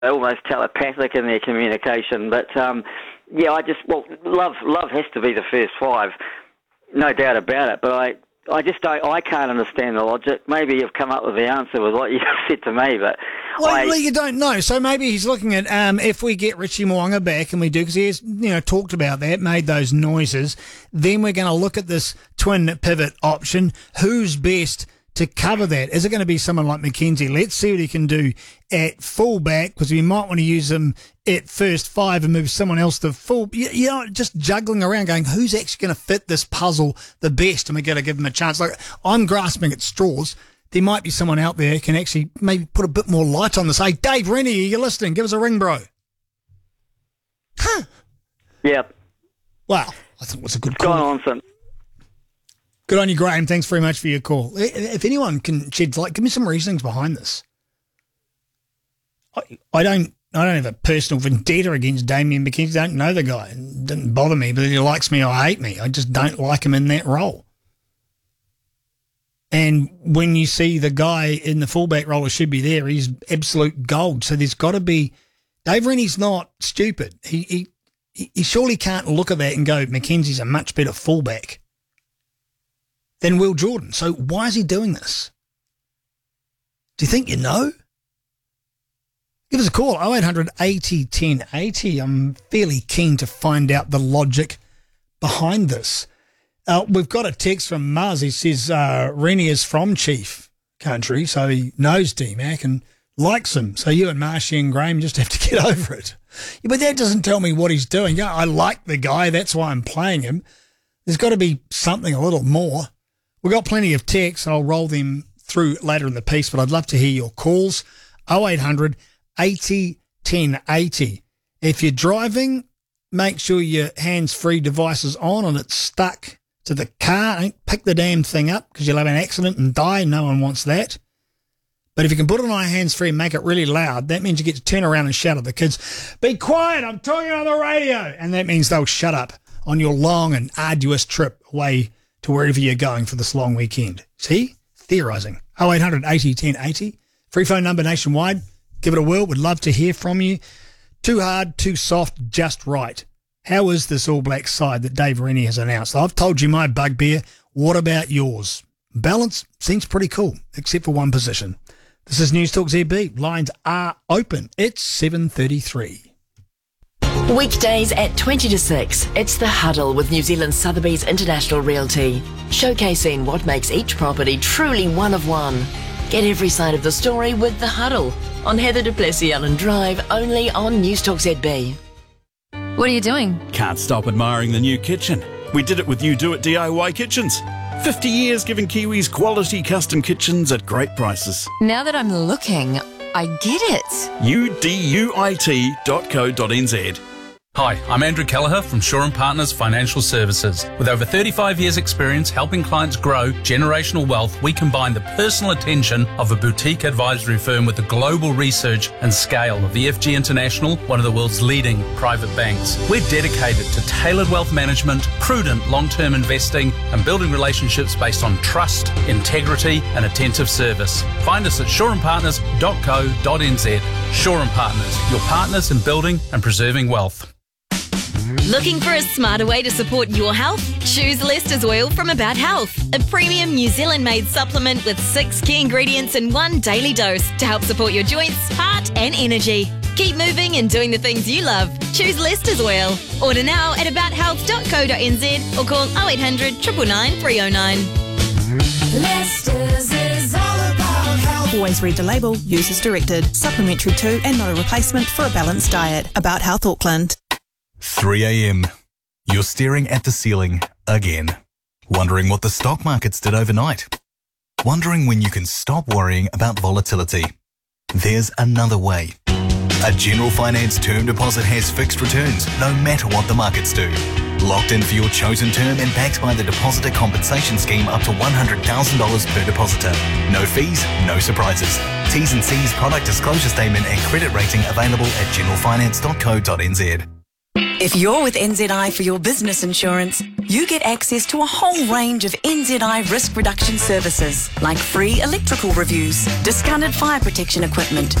almost telepathic in their communication. But yeah, love has to be the first five, no doubt about it. But I just don't. I can't understand the logic. Maybe you've come up with the answer with what you said to me, but well, you don't know. So maybe he's looking at if we get Richie Mo'unga back, and we do, because he has talked about that, made those noises. Then we're going to look at this twin pivot option. Who's best to cover that? Is it going to be someone like Mackenzie? Let's see what he can do at fullback, because we might want to use him at first five and move someone else to full. Just juggling around, going, who's actually going to fit this puzzle the best? And we're going to give him a chance. Like, I'm grasping at straws. There might be someone out there who can actually maybe put a bit more light on this. Hey, Dave Rennie, you're listening. Give us a ring, bro. Huh. Yep. Wow. I think it was a good call. Go on, son. Good on you, Graham. Thanks very much for your call. If anyone can shed light, give me some reasonings behind this. I don't have a personal vendetta against Damien McKenzie. I don't know the guy. It didn't bother me, but he likes me or hate me. I just don't like him in that role. And when you see the guy in the fullback role who should be there, he's absolute gold. So there's got to be – Dave Rennie's not stupid. He surely can't look at that and go, Mackenzie's a much better fullback than Will Jordan. So why is he doing this? Do you think you know? Give us a call, 0800 80 10 80. I'm fairly keen to find out the logic behind this. We've got a text from Mars. He says Rennie is from Chief Country, so he knows D-Mac and likes him. So you and Marshy and Graham just have to get over it. Yeah, but that doesn't tell me what he's doing. Yeah, I like the guy. That's why I'm playing him. There's got to be something a little more. We've got plenty of texts. I'll roll them through later in the piece, but I'd love to hear your calls. 0800 80 10 80. If you're driving, make sure your hands-free device is on and it's stuck to the car. Don't pick the damn thing up because you'll have an accident and die. No one wants that. But if you can put it on hands-free and make it really loud, that means you get to turn around and shout at the kids, be quiet, I'm talking on the radio. And that means they'll shut up on your long and arduous trip away to wherever you're going for this long weekend. See? Theorising. 0800 80 10 80. Free phone number nationwide. Give it a whirl. Would love to hear from you. Too hard, too soft, just right. How is this All Black side that Dave Rennie has announced? I've told you my bugbear. What about yours? Balance seems pretty cool, except for one position. This is News Talk ZB. Lines are open. It's 7:33. Weekdays at 20 to 6, it's The Huddle with New Zealand Sotheby's International Realty, showcasing what makes each property truly one of one. Get every side of the story with The Huddle on Heather du Plessis-Allen Drive, only on News Talk ZB. What are you doing? Can't stop admiring the new kitchen. We did it with You Do It DIY Kitchens. 50 years giving Kiwis quality custom kitchens at great prices. Now that I'm looking, I get it. uduit.co.nz. Hi, I'm Andrew Kelleher from Shaw & Partners Financial Services. With over 35 years' experience helping clients grow generational wealth, we combine the personal attention of a boutique advisory firm with the global research and scale of the FG International, one of the world's leading private banks. We're dedicated to tailored wealth management, prudent long-term investing, and building relationships based on trust, integrity, and attentive service. Find us at shawandpartners.co.nz. Shaw & Partners, your partners in building and preserving wealth. Looking for a smarter way to support your health? Choose Lester's Oil from About Health, a premium New Zealand-made supplement with 6 key ingredients in one daily dose to help support your joints, heart and energy. Keep moving and doing the things you love. Choose Lester's Oil. Order now at abouthealth.co.nz or call 0800 999 309. Lester's is all about health. Always read the label. Use as directed. Supplementary to and not a replacement for a balanced diet. About Health Auckland. 3 a.m. You're staring at the ceiling again. Wondering what the stock markets did overnight. Wondering when you can stop worrying about volatility. There's another way. A General Finance term deposit has fixed returns no matter what the markets do. Locked in for your chosen term and backed by the Depositor Compensation Scheme up to $100,000 per depositor. No fees, no surprises. T's and C's, product disclosure statement and credit rating available at generalfinance.co.nz. If you're with NZI for your business insurance, you get access to a whole range of NZI risk reduction services like free electrical reviews, discounted fire protection equipment,